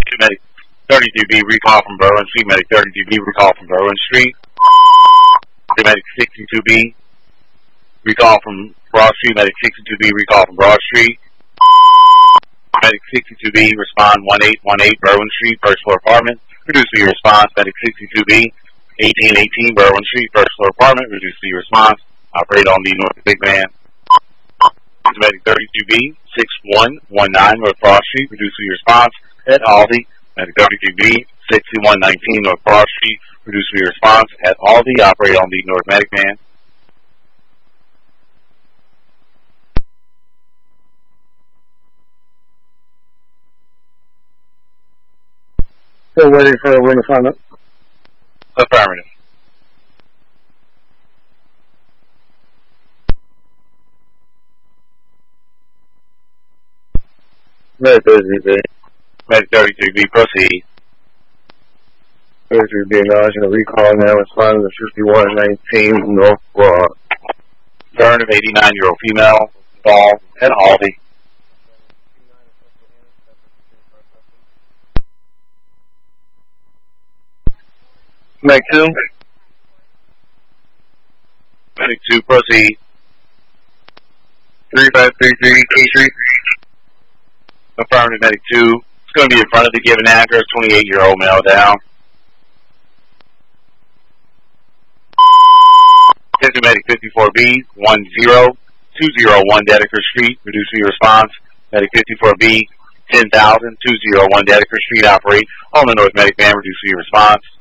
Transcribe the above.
Medic 32B recall from Berwyn Street. Medic 32B recall from Berwyn Street. Medic 62B recall from Broad Street. Medic 62B recall from Broad Street. Medic 62B respond 1818 Berwyn Street, first floor apartment. Reduce the response. Medic 62B 1818 Berwyn Street, first floor apartment. Reduce the response. Operate on the North Big Van. Medic 32B 6119 North Broad Street. Reduce the response at Aldi. Medic 32B 6119 North Broad Street. Reduce the response at Aldi. Operate on the North Medic Van. Still waiting for a wing assignment. Affirmative. Medic 33B. Medic 33B, proceed. 33B acknowledging a recall now responding to 5119 North Broad. Burn of 89-year-old female involved at Aldi. Medic 2. Medic 2, proceed. 3533 K Street. Affirmative, Medic 2. It's going to be in front of the given address, 28-year-old male down. Medic 54B 10201 Dedeker Street. Reduce the response. Medic 54B 10,201 Dedeker Street. Operate on the North Medic Van. Reduce the response.